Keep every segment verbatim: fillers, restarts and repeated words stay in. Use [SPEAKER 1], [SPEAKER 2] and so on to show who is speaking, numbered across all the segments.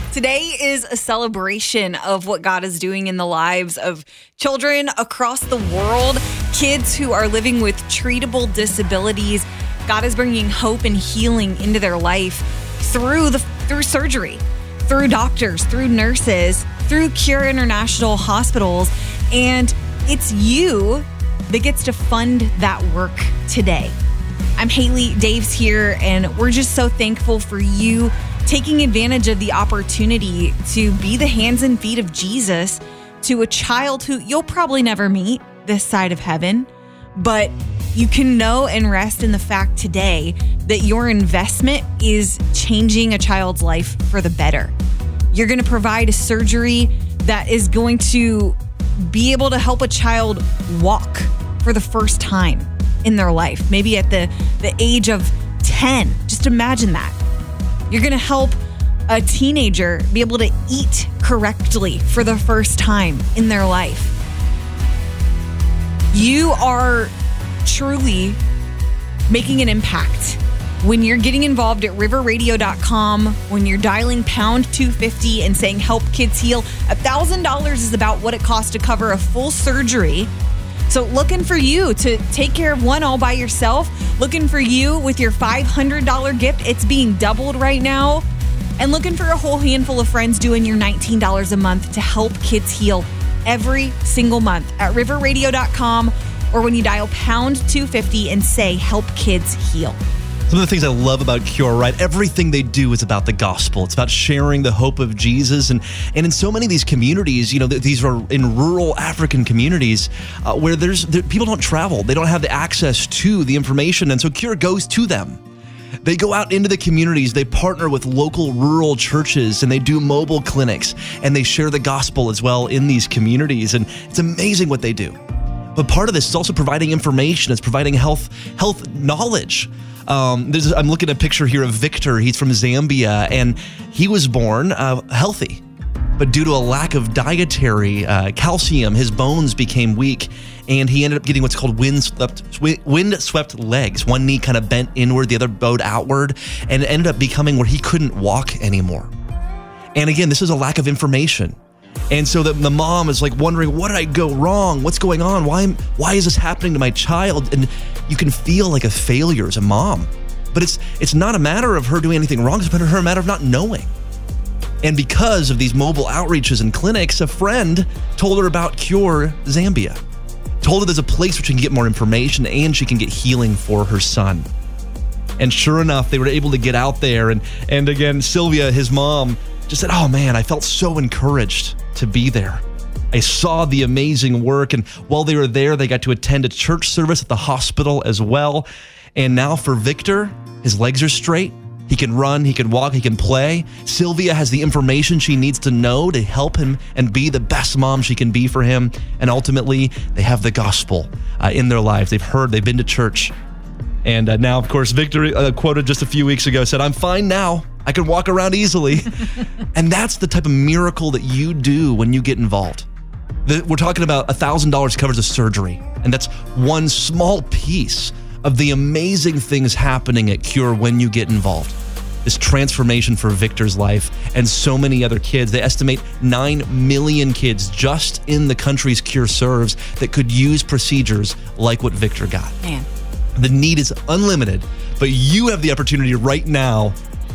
[SPEAKER 1] Today is a celebration of what God is doing in the lives of children across the world, kids who are living with treatable disabilities. God is bringing hope and healing into their life through the through surgery, through doctors, through nurses, through Cure International Hospitals. And it's you that gets to fund that work today. I'm Haley, Dave's here, and we're just so thankful for you taking advantage of the opportunity to be the hands and feet of Jesus to a child who you'll probably never meet this side of heaven, but you can know and rest in the fact today that your investment is changing a child's life for the better. You're going to provide a surgery that is going to be able to help a child walk for the first time in their life, maybe at the, the age of ten. Just imagine that. You're going to help a teenager be able to eat correctly for the first time in their life. You are truly making an impact when you're getting involved at river radio dot com, when you're dialing pound two fifty and saying help kids heal. one thousand dollars is about what it costs to cover a full surgery. So looking for you to take care of one all by yourself, looking for you with your five hundred dollars gift. It's being doubled right now. And looking for a whole handful of friends doing your nineteen dollars a month to help kids heal every single month at river radio dot com or when you dial pound two fifty and say help kids heal.
[SPEAKER 2] Some of the things I love about Cure, right? Everything they do is about the gospel. It's about sharing the hope of Jesus. And, and in so many of these communities, you know, these are in rural African communities uh, where there's there, people don't travel. They don't have the access to the information. And so Cure goes to them. They go out into the communities. They partner with local rural churches and they do mobile clinics and they share the gospel as well in these communities. And it's amazing what they do. But part of this is also providing information. It's providing health health knowledge. Um, there's, I'm looking at a picture here of Victor. He's from Zambia, and he was born uh, healthy. But due to a lack of dietary uh, calcium, his bones became weak, and he ended up getting what's called wind-swept, wind-swept legs. One knee kind of bent inward, the other bowed outward, and it ended up becoming where he couldn't walk anymore. And again, this is a lack of information. And so the, the mom is like wondering, what did I go wrong? What's going on? Why, why is this happening to my child? And you can feel like a failure as a mom. But it's it's not a matter of her doing anything wrong. It's a matter, a matter of not knowing. And because of these mobile outreaches and clinics, a friend told her about Cure Zambia. Told her there's a place where she can get more information and she can get healing for her son. And sure enough, they were able to get out there. And, and again, Sylvia, his mom, just said, oh man, I felt so encouraged to be there. I saw the amazing work, and while they were there, they got to attend a church service at the hospital as well. And now for Victor, his legs are straight. He can run, he can walk, he can play. Sylvia has the information she needs to know to help him and be the best mom she can be for him. And ultimately, they have the gospel uh, in their lives. They've heard, they've been to church. And uh, now, of course, Victor uh, quoted just a few weeks ago, said, I'm fine now. I can walk around easily. And that's the type of miracle that you do when you get involved. The, we're talking about one thousand dollars covers a surgery. And that's one small piece of the amazing things happening at Cure when you get involved. This transformation for Victor's life and so many other kids. They estimate nine million kids just in the countries Cure serves that could use procedures like what Victor got.
[SPEAKER 1] Man.
[SPEAKER 2] The need is unlimited, but you have the opportunity right now,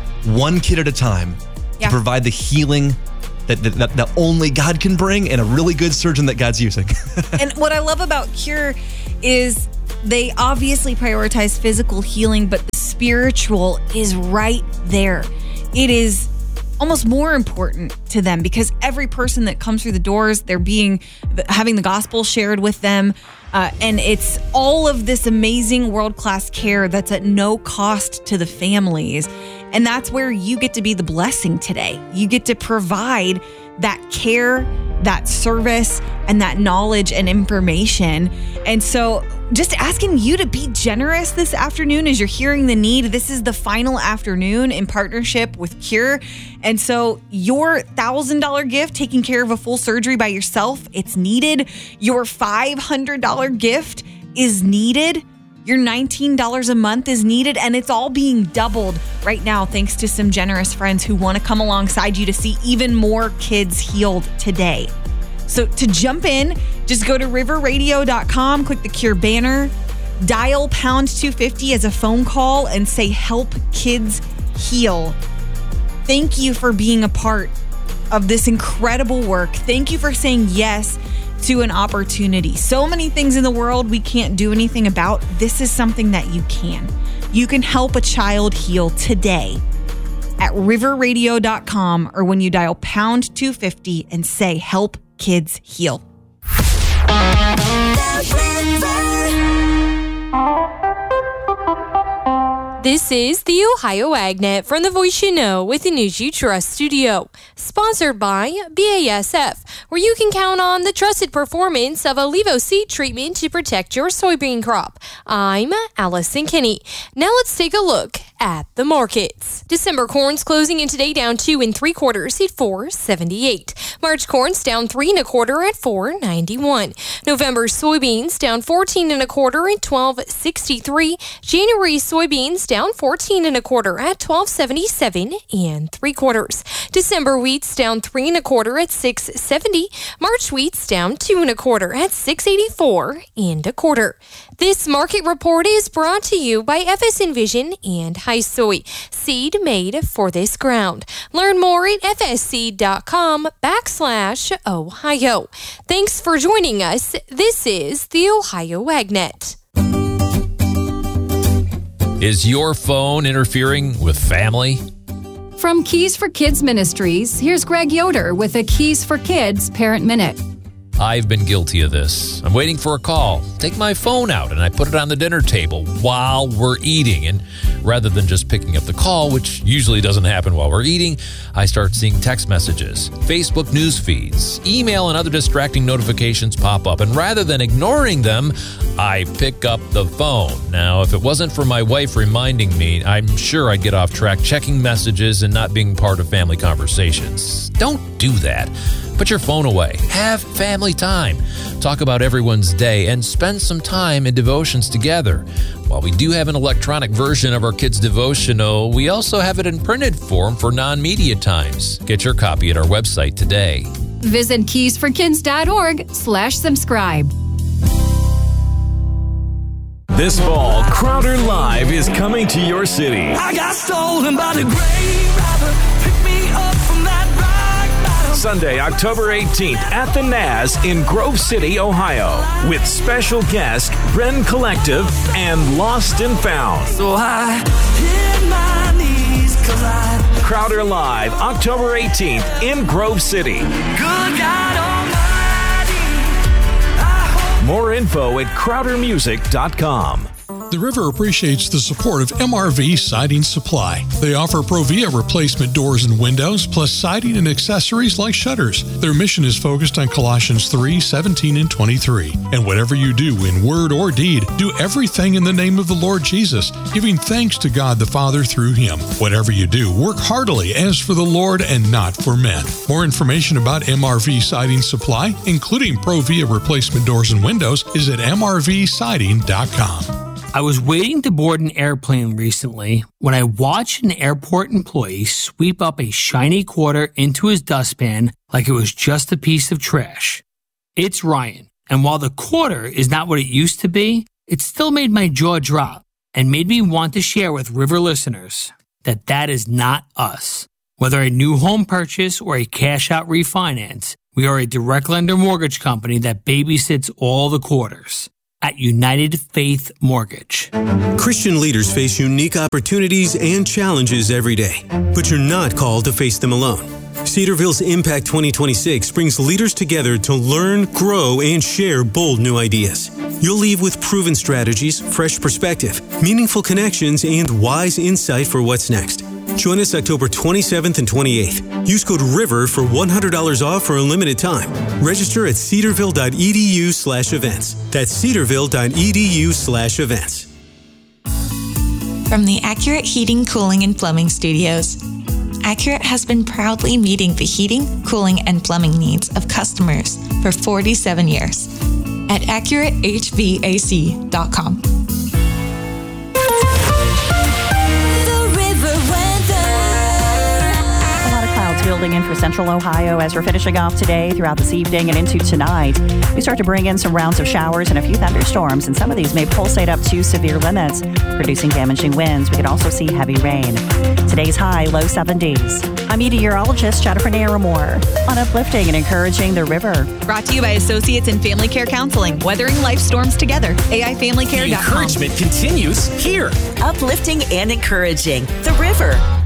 [SPEAKER 2] one kid at a time, yeah. to provide the healing that, that, that only God can bring and a really good surgeon that God's using.
[SPEAKER 1] And what I love about Cure is they obviously prioritize physical healing, but the spiritual is right there. It is almost more important to them because every person that comes through the doors, they're being having the gospel shared with them. Uh, and it's all of this amazing world-class care that's at no cost to the families. And that's where you get to be the blessing today. You get to provide that care, that service, and that knowledge and information. And so just asking you to be generous this afternoon as you're hearing the need. This is the final afternoon in partnership with Cure. And so your one thousand dollars gift, taking care of a full surgery by yourself, it's needed. Your five hundred dollars gift is needed. Your nineteen dollars a month is needed, and it's all being doubled right now thanks to some generous friends who want to come alongside you to see even more kids healed today. So to jump in, just go to river radio dot com, click the Cure banner, dial pound two fifty as a phone call, and say help kids heal. Thank you for being a part of this incredible work. Thank you for saying yes to an opportunity. So many things in the world we can't do anything about. This is something that you can. You can help a child heal today at river radio dot com or when you dial pound two fifty and say help kids heal.
[SPEAKER 3] This is the Ohio AgNet from the Voice You Know with the News You Trust studio, sponsored by B A S F, where you can count on the trusted performance of a Levo seed treatment to protect your soybean crop. I'm Allison Kinney. Now let's take a look at the markets. December corn's closing in today down two and three quarters at four seventy-eight. March corn's down three and a quarter at four ninety-one. November soybeans down fourteen and a quarter at twelve sixty-three. January soybeans down fourteen and a quarter at twelve seventy-seven and three quarters. December wheat's down three and a quarter at six seventy. March wheat's down two and a quarter at six eighty-four and a quarter. This market report is brought to you by F S Envision and Hi-Soy, seed made for this ground. Learn more at fsc.com backslash Ohio. Thanks for joining us. This is the Ohio AgNet.
[SPEAKER 4] Is your phone interfering with family?
[SPEAKER 5] From Keys for Kids Ministries, here's Greg Yoder with a Keys for Kids Parent Minute.
[SPEAKER 4] I've been guilty of this. I'm waiting for a call. Take my phone out and I put it on the dinner table while we're eating. And rather than just picking up the call, which usually doesn't happen while we're eating, I start seeing text messages, Facebook news feeds, email, and other distracting notifications pop up. And rather than ignoring them, I pick up the phone. Now, if it wasn't for my wife reminding me, I'm sure I'd get off track checking messages and not being part of family conversations. Don't do that. Put your phone away. Have family time. Talk about everyone's day and spend some time in devotions together. While we do have an electronic version of our kids' devotional, we also have it in printed form for non-media times. Get your copy at our website today.
[SPEAKER 5] Visit keysforkids.org slash subscribe.
[SPEAKER 6] This fall, Crowder Live is coming to your city.
[SPEAKER 7] I got stolen by the grave robber. Pick me up from that rock bottom.
[SPEAKER 6] Sunday, October eighteenth at the Naz in Grove City, Ohio, with special guest Bren Collective and Lost and Found.
[SPEAKER 7] So I hit my knees 'cause I
[SPEAKER 6] Crowder Live, October eighteenth in Grove City.
[SPEAKER 7] Good God Almighty.
[SPEAKER 6] More info at crowder music dot com.
[SPEAKER 8] The River appreciates the support of M R V Siding Supply. They offer Provia replacement doors and windows, plus siding and accessories like shutters. Their mission is focused on Colossians three, seventeen, and twenty-three. And whatever you do in word or deed, do everything in the name of the Lord Jesus, giving thanks to God the Father through Him. Whatever you do, work heartily as for the Lord and not for men. More information about M R V Siding Supply, including Provia replacement doors and windows, is at m r v siding dot com.
[SPEAKER 9] I was waiting to board an airplane recently when I watched an airport employee sweep up a shiny quarter into his dustpan like it was just a piece of trash. It's Ryan, and while the quarter is not what it used to be, it still made my jaw drop and made me want to share with River listeners that that is not us. Whether a new home purchase or a cash-out refinance, we are a direct lender mortgage company that babysits all the quarters. At United Faith Mortgage.
[SPEAKER 10] Christian leaders face unique opportunities and challenges every day, but you're not called to face them alone. Cedarville's Impact twenty twenty-six brings leaders together to learn, grow, and share bold new ideas. You'll leave with proven strategies, fresh perspective, meaningful connections, and wise insight for what's next. Join us October twenty-seventh and twenty-eighth. Use code RIVER for one hundred dollars off for a limited time. Register at cedarville.edu slash events. That's cedarville.edu slash events.
[SPEAKER 11] From the Accurate Heating, Cooling, and Plumbing Studios, Accurate has been proudly meeting the heating, cooling, and plumbing needs of customers for forty-seven years at accurate h v a c dot com.
[SPEAKER 12] building in for central Ohio as we're finishing off today throughout this evening and into tonight. We start to bring in some rounds of showers and a few thunderstorms, and some of these may pulsate up to severe limits, producing damaging winds. We could also see heavy rain. Today's high, low seventies. I'm meteorologist Jennifer Naramore on uplifting and encouraging the river.
[SPEAKER 1] Brought to you by Associates in Family Care Counseling, weathering life storms together. A I family care dot com.
[SPEAKER 13] Encouragement continues here. Uplifting and encouraging the river.